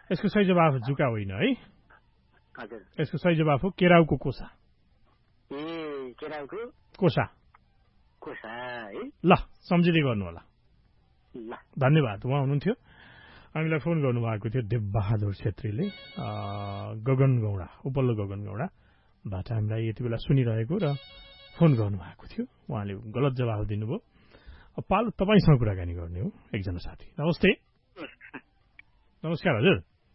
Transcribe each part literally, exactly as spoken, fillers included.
यसको सही जवाफ जुका होइन है हजुर यसको सही जवाफ हो केराउको कोसा ए केराउको कोसा कोसा है ल सम्झिँदै गर्नु होला ल धन्यवाद उहाँ हुनुहुन्थ्यो हामीलाई फोन गर्नुभएको थियो देवबहादुर छेत्रीले गगन गौडा उपल्लो गगन गौडाबाट हामीलाई यति बेला सुनिरहेको र फोन गर्नुभएको थियो उहाँले गलत जवाफ दिनुभयो पालो तपाईँसँग कुराकानी गर्ने हो एकजना साथी नमस्ते नमस्कार हजुर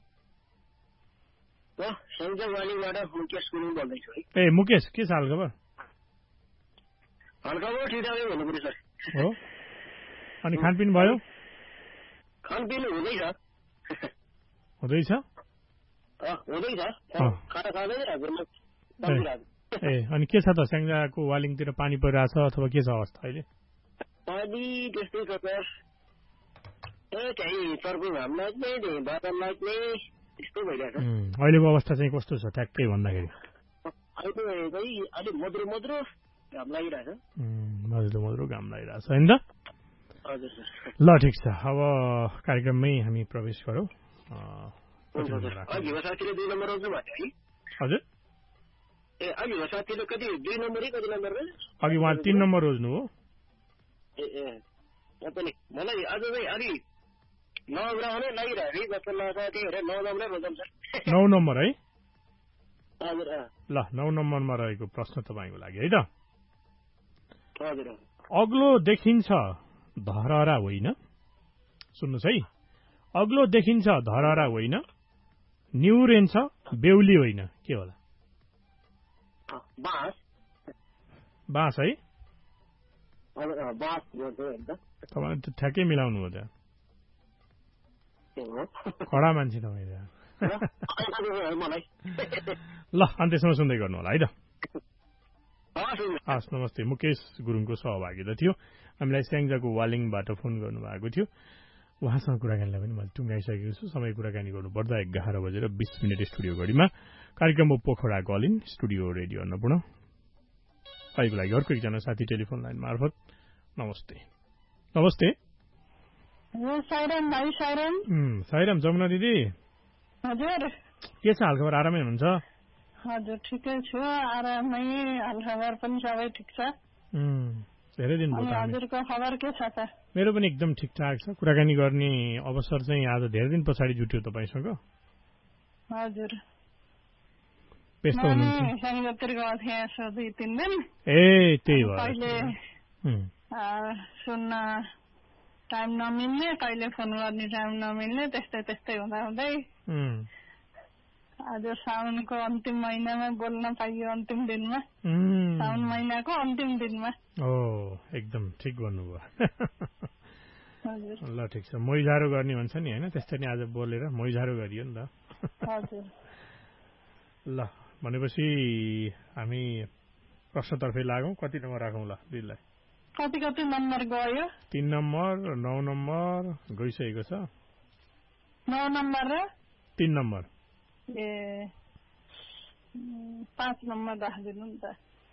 ए मुकेश के छ हालखबर हो अनि खानपिन भयो खानपिन हुँदैछ हुँदैछ ए अनि के छ त स्याङ्जाको वालिङतिर पानी परिरहेछ अथवा के छ अवस्था अहिले पानी त्यस्तै छ त ए कहीँ सर्को घाम लाग्ने बादल लाग्ने त्यस्तो भइरहेछ अहिलेको अवस्था चाहिँ कस्तो छ ठ्याक्कै भन्दाखेरि अहिले चाहिँ अलिक मधुरो मधुरो घाम लागिरहेछ मधुरो मधुरो घाम लागिरहेछ होइन त हजुर सर ल ठिक छ अब कार्यक्रममै हामी प्रवेश गरौँ अघि साथीले दुई नम्बर आउँछ भने है हजुर ए अघि साथीले कति दुई नम्बर कति नम्बर अघि उहाँ तीन नम्बर रोज्नु हो ए ए पनि मलाई आज चाहिँ अलि नौ नम्बर लागिरहेको है जस्तो लाग्छ त्यही भएर नौ नम्बर रोजौँ सर नौ नम्बर है हजुर ल नौ नम्बरमा रहेको प्रश्न तपाईँको लागि है त हजुर अग्लो देखिन्छ धरहरा होइन सुन्नुहोस् है अग्लो देखिन्छ धरहरा होइन निउरेन्छ बेहुली होइन के होला बाँस बाँस है बाँस तपाईँ त ठ्याक्कै मिलाउनु हो त्यहाँ कडा मान्छे तपाईँ त्यहाँ ल अन्त्यसम्म सुन्दै गर्नु होला है त हस् नमस्ते मुकेश गुरुङको सहभागिता थियो हामीलाई स्याङ्जाको वालिङबाट फोन गर्नुभएको थियो उहाँसँग कुराकानीलाई पनि मैले टुङ्गाइसकेको छु समय कुराकानी गर्नुपर्दा एघार बजेर बीस मिनट स्टुडियो घडीमा कार्यक्रमको पोखरा कलिन स्टुडियो रेडियो अन्नपूर्ण अहिलेको लागि अर्को एकजना साथी टेलिफोन लाइन मार्फत नमस्ते नमस्ते साइराम जमुना दिदी हजुर के छ हालखबर आरामै हुनुहुन्छ हजुर ठिकै छु आरामै हालखबर पनि सबै ठिक छ धेरै दिन भयो हजुरको खबर के छ त मेरो पनि एकदम ठिकठाक छ कुराकानी गर्ने अवसर चाहिँ आज धेरै दिन पछाडि जुट्यो तपाईँसँग हजुर व्यस्त हुनुहुन्छ ए त्यही भयो सुन्न टाइम नमिल्ने कहिले फोन गर्ने टाइम नमिल्ने त्यस्तै त्यस्तै हुँदा हुँदै आज साउनको अन्तिम महिनामा बोल्न पाइयो अन्तिम दिनमा साउन महिनाको अन्तिम दिनमा ओ एकदम ठिक भन्नुभयो ल ठिक छ मोइझारो गर्ने भन्छ नि होइन त्यस्तै नि आज बोलेर मोइझारो गरियो नि त ल भनेपछि हामी प्रश्नतर्फै लागौँ कति नम्बर राखौँ ल दिदीलाई कति कति नम्बर गयो तीन नम्बर नौ नम्बर गइसकेको छ नौ नम्बर र तीन नम्बर ए पाँच नम्बर राखिदिनु नि त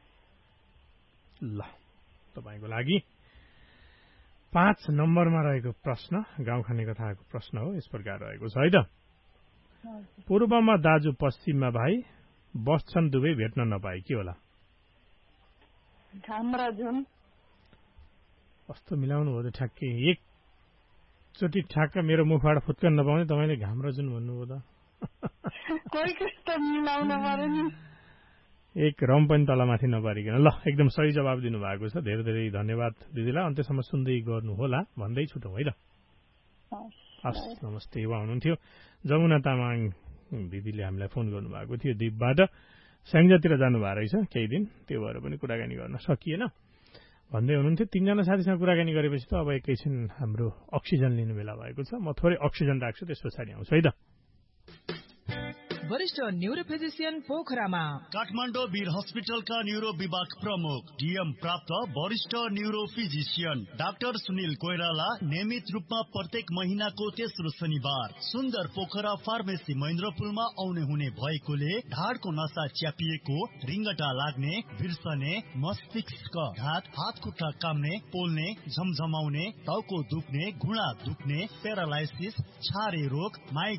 ल तपाईँको लागि पाँच नम्बरमा रहेको प्रश्न गाउँ खाने कथाको प्रश्न हो यस प्रकार रहेको छ है त पूर्वमा दाजु पश्चिममा भाइ बस्छन् दुवै भेट्न नपाए के होला घाम र जुन कस्तो मिलाउनु हो त ठ्याक्कै एकचोटि ठ्याक्क मेरो मुखबाट फुत्कन नपाउने तपाईँले घाम र जुन भन्नुभयो त एक रम पनि तलमाथि नपारिकन ल एकदम सही जवाब दिनुभएको छ धेरै धेरै धन्यवाद दिदीलाई अन्त्यसम्म सुन्दै गर्नु होला भन्दै छुटौँ है त हस् नमस्ते उहाँ हुनुहुन्थ्यो जमुना तामाङ दिदीले हामीलाई फोन गर्नुभएको थियो द्वीपबाट स्याङ्जातिर जानुभएको रहेछ केही दिन त्यो भएर पनि कुराकानी गर्न सकिएन भन्दै हुनुहुन्थ्यो तीनजना साथीसँग कुराकानी गरेपछि त अब एकैछिन हाम्रो अक्सिजन लिनु बेला भएको छ म थोरै अक्सिजन राख्छु त्यस पछाडि आउँछु है त वरिष्ठ न्यूरो फिजिशियन पोखरामा काठमाडौँ वीर हस्पिटलका न्यूरो विभाग प्रमुख डीएम प्राप्त वरिष्ठ neuro physician doctor Sunil Koirala नियमित रूपमा प्रत्येक महिनाको तेस्रो शनिबार सुन्दर पोखरा फार्मेसी महेन्द्रपुलमा आउने हुने भएकोले ढाडको नसा च्यापिएको रिङ्गटा लाग्ने बिर्सने मस्तिष्क घात हात खुट्टा काम्ने पोल्ने झमझमाउने टाउको दुख्ने घुँडा दुख्ने प्यारालाइसिस छारे रोग माइग्रेन